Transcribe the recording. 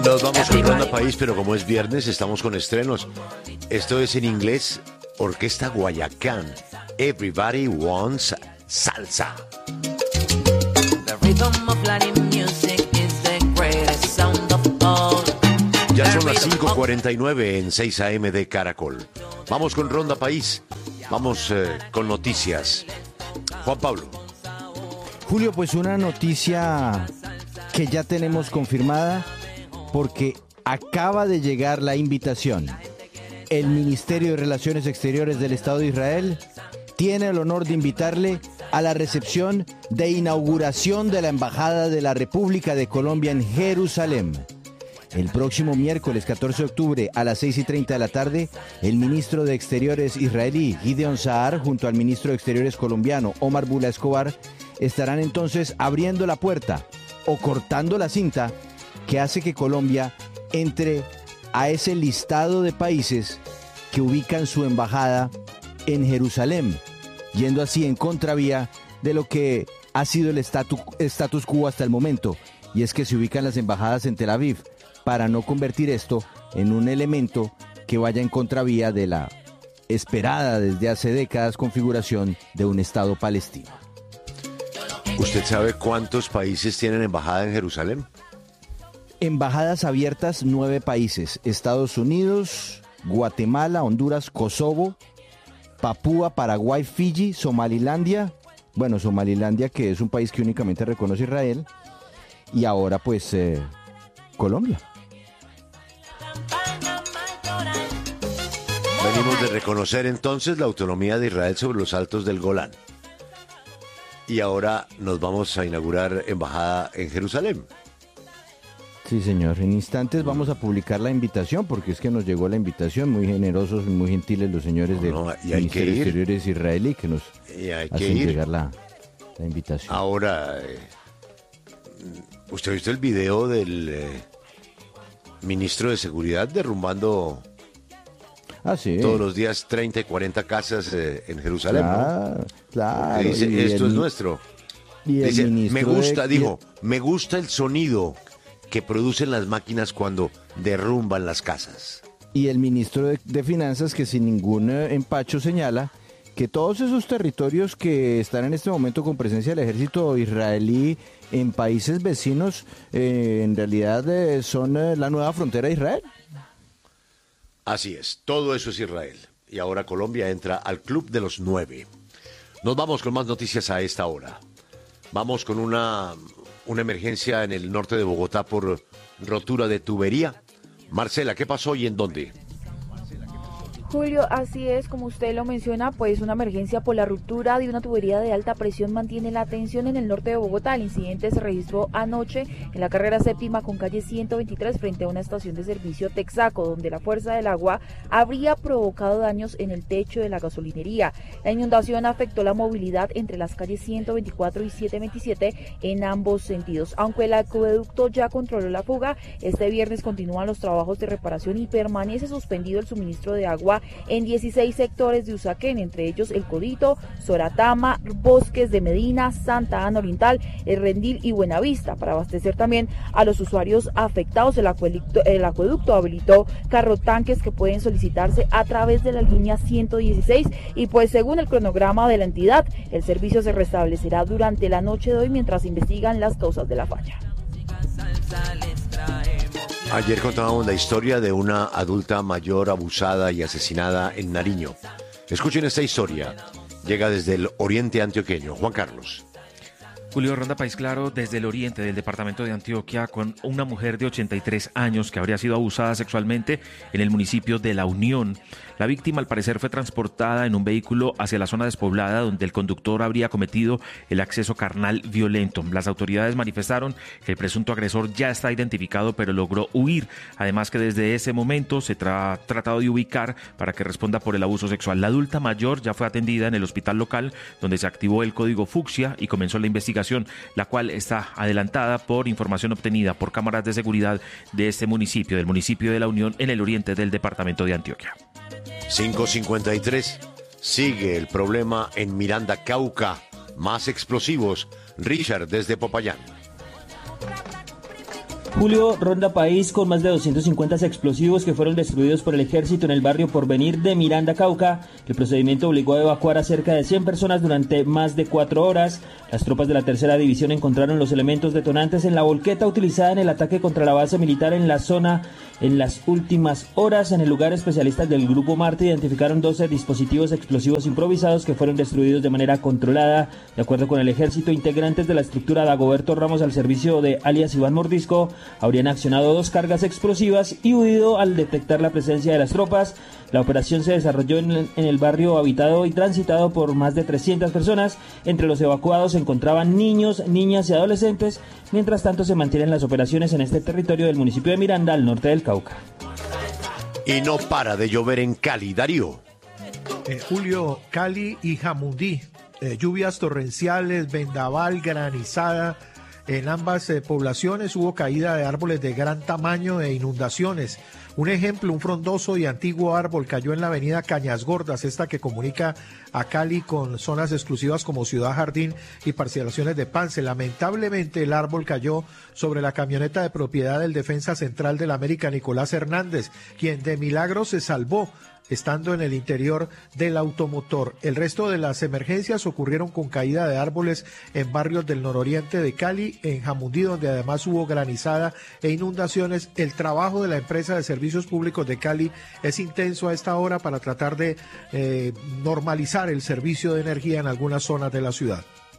Nos vamos con Ronda País, pero como es viernes, estamos con estrenos. Esto es en inglés, Orquesta Guayacán. Everybody wants salsa. The rhythm of Latin music is the greatest sound of all. Ya son las 5:49 en 6 AM de Caracol. Vamos con Ronda País. Vamos con noticias. Juan Pablo. Julio, pues una noticia que ya tenemos confirmada porque acaba de llegar la invitación. El Ministerio de Relaciones Exteriores del Estado de Israel tiene el honor de invitarle a la recepción de inauguración de la Embajada de la República de Colombia en Jerusalén. El próximo miércoles 14 de octubre a las 6:30 de la tarde, el ministro de Exteriores israelí Gideon Saar junto al ministro de Exteriores colombiano Omar Bula Escobar estarán entonces abriendo la puerta o cortando la cinta que hace que Colombia entre a ese listado de países que ubican su embajada en Jerusalén, yendo así en contravía de lo que ha sido el status quo hasta el momento, y es que se ubican las embajadas en Tel Aviv, para no convertir esto en un elemento que vaya en contravía de la esperada desde hace décadas configuración de un Estado palestino. ¿Usted sabe cuántos países tienen embajada en Jerusalén? Embajadas abiertas, 9 países: Estados Unidos, Guatemala, Honduras, Kosovo, Papúa, Paraguay, Fiji, Somalilandia, que es un país que únicamente reconoce Israel, y ahora pues Colombia. Venimos de reconocer entonces la autonomía de Israel sobre los altos del Golán. Y ahora nos vamos a inaugurar embajada en Jerusalén. Sí, señor. En instantes vamos a publicar la invitación, porque es que nos llegó la invitación, muy generosos y muy gentiles los señores del Ministerio de Exteriores israelí que nos hacen llegar la invitación. Ahora, ¿usted ha visto el video del ministro de Seguridad derrumbando todos los días 30 y 40 casas en Jerusalén? Claro. Dice, esto es nuestro. Dice, me gusta el sonido que producen las máquinas cuando derrumban las casas. Y el ministro de Finanzas, que sin ningún empacho señala que todos esos territorios que están en este momento con presencia del ejército israelí en países vecinos, en realidad son la nueva frontera de Israel. Así es, todo eso es Israel. Y ahora Colombia entra al club de los 9. Nos vamos con más noticias a esta hora. Vamos con una emergencia en el norte de Bogotá por rotura de tubería. Marcela, ¿qué pasó y en dónde? Julio, así es, como usted lo menciona, pues una emergencia por la ruptura de una tubería de alta presión mantiene la atención en el norte de Bogotá. El incidente se registró anoche en la carrera séptima con calle 123 frente a una estación de servicio Texaco, donde la fuerza del agua habría provocado daños en el techo de la gasolinería. La inundación afectó la movilidad entre las calles 124 y 727 en ambos sentidos. Aunque el acueducto ya controló la fuga, este viernes continúan los trabajos de reparación y permanece suspendido el suministro de agua en 16 sectores de Usaquén, entre ellos El Codito, Soratama, Bosques de Medina, Santa Ana Oriental, El Rendil y Buenavista. Para abastecer también a los usuarios afectados, el acueducto habilitó carrotanques que pueden solicitarse a través de la línea 116 y pues según el cronograma de la entidad, el servicio se restablecerá durante la noche de hoy mientras investigan las causas de la falla. Ayer contábamos la historia de una adulta mayor abusada y asesinada en Nariño. Escuchen esta historia. Llega desde el oriente antioqueño. Juan Carlos. Julio, Ronda País Claro, desde el oriente del departamento de Antioquia, con una mujer de 83 años que habría sido abusada sexualmente en el municipio de La Unión. La víctima, al parecer, fue transportada en un vehículo hacia la zona despoblada, donde el conductor habría cometido el acceso carnal violento. Las autoridades manifestaron que el presunto agresor ya está identificado, pero logró huir. Además, que desde ese momento se ha tratado de ubicar para que responda por el abuso sexual. La adulta mayor ya fue atendida en el hospital local, donde se activó el código fucsia y comenzó la investigación, la cual está adelantada por información obtenida por cámaras de seguridad de este municipio, del municipio de La Unión, en el oriente del departamento de Antioquia. 5:53. Sigue el problema en Miranda, Cauca. Más explosivos. Richard, desde Popayán. Julio, ronda país con más de 250 explosivos que fueron destruidos por el ejército en el barrio Porvenir de Miranda, Cauca. El procedimiento obligó a evacuar a cerca de 100 personas durante más de 4 horas. Las tropas de la tercera división encontraron los elementos detonantes en la volqueta utilizada en el ataque contra la base militar en la zona en las últimas horas. En el lugar, especialistas del Grupo Marte identificaron 12 dispositivos explosivos improvisados que fueron destruidos de manera controlada. De acuerdo con el ejército, integrantes de la estructura Dagoberto Ramos al servicio de alias Iván Mordisco habrían accionado 2 cargas explosivas y huido al detectar la presencia de las tropas. La operación se desarrolló en el barrio habitado y transitado por más de 300 personas. Entre los evacuados se encontraban niños, niñas y adolescentes. Mientras tanto, se mantienen las operaciones en este territorio del municipio de Miranda, al norte del Cauca. Y no para de llover en Cali, Darío. Julio, Cali y Jamundí. Lluvias torrenciales, vendaval, granizada. En ambas poblaciones hubo caída de árboles de gran tamaño e inundaciones. Un ejemplo, un frondoso y antiguo árbol cayó en la avenida Cañas Gordas, esta que comunica a Cali con zonas exclusivas como Ciudad Jardín y parcelaciones de Pance. Lamentablemente el árbol cayó sobre la camioneta de propiedad del defensa central del América, Nicolás Hernández, quien de milagro se salvó estando en el interior del automotor. El resto de las emergencias ocurrieron con caída de árboles en barrios del nororiente de Cali, en Jamundí, donde además hubo granizada e inundaciones. El trabajo de la empresa de servicios públicos de Cali es intenso a esta hora para tratar de normalizar el servicio de energía en algunas zonas de la ciudad.